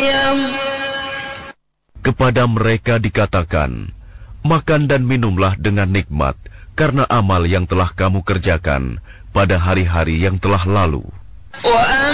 Kepada mereka dikatakan, makan dan minumlah dengan nikmat karena amal yang telah kamu kerjakan pada hari-hari yang telah lalu.